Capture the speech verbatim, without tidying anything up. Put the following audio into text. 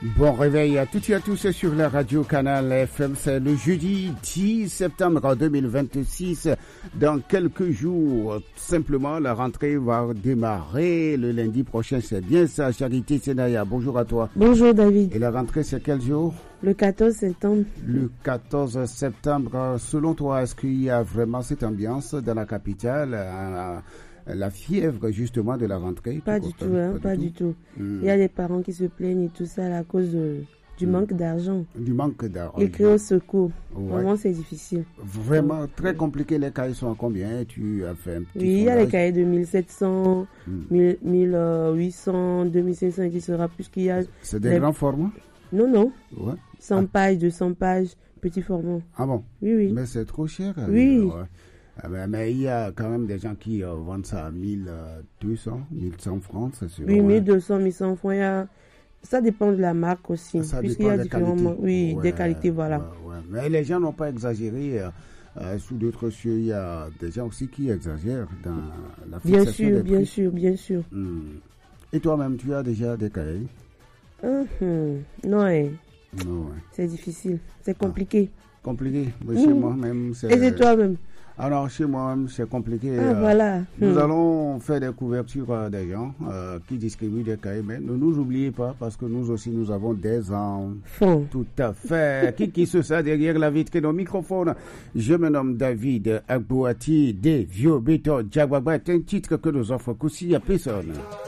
Bon réveil à toutes et à tous sur la radio Canal F M. C'est le jeudi dix septembre deux mille vingt-six. Dans quelques jours, simplement, la rentrée va démarrer le lundi prochain. C'est bien ça, Charité Senaya. Bonjour à toi. Bonjour David. Et la rentrée, c'est quel jour? Le quatorze septembre. Le quatorze septembre. Selon toi, est-ce qu'il y a vraiment cette ambiance dans la capitale, euh, la fièvre justement de la rentrée? Pas du tout, hein, pas, pas du tout. tout. Mmh. Il y a des parents qui se plaignent et tout ça à cause de, du mmh. manque d'argent. Du manque d'argent. Ils crient au secours. Ouais. Vraiment, c'est difficile. Vraiment ouais. Très compliqué. Les cahiers sont à combien? Tu as fait un petit Oui, il y a les cahiers de mille sept cents, mmh. mille huit cents, deux mille cinq cents qui sera plus qu'il y a. C'est des les... grands formats? Non, non. Ouais. cent ah. pages, deux cents pages, petit format. Ah bon? Oui, oui. Mais c'est trop cher. Oui. Ouais. Ah ben, mais il y a quand même des gens qui euh, vendent ça à mille deux cents, mille cent francs, c'est sûr. Oui, mille deux cents, mille cent francs. Il y a... Ça dépend de la marque aussi. Ça puisqu'il y a différents qualités. Oui, ouais, des qualités, voilà. Ouais, ouais. Mais les gens n'ont pas exagéré. Euh, euh, sous d'autres cieux, il y a des gens aussi qui exagèrent dans la fixation bien sûr, des bien prix. sûr, bien sûr. Hum. Et toi-même, tu as déjà des cahiers? uh-huh. Non, hein. Non, ouais. C'est difficile. C'est compliqué. Ah. Compliqué. Mais chez mmh. moi-même, c'est... Et c'est toi-même? Alors, chez moi-même, c'est compliqué. Ah, euh, voilà. Nous mmh. allons faire des couvertures à des gens euh, qui distribuent des cahiers, mais ne nous oubliez pas, parce que nous aussi, nous avons des enfants. Tout à fait. qui qui se sait derrière la vitre de nos microphones? Je me nomme David Agbouati, des vieux béton Djagwagba est un titre que nous offre Koussi à personne.